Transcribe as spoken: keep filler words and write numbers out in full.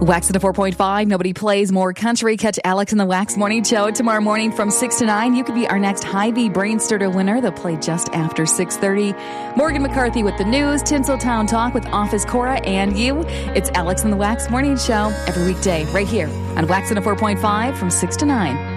Wax at a four point five. Nobody plays more country. Catch Alex in the Wax Morning Show tomorrow morning from six to nine. You could be our next Hy-Vee Brain Starter winner. They'll play just after six thirty. Morgan McCarthy with the news. Tinseltown Talk with Office Cora and you. It's Alex in the Wax Morning Show every weekday right here on Wax at a four point five from six to nine.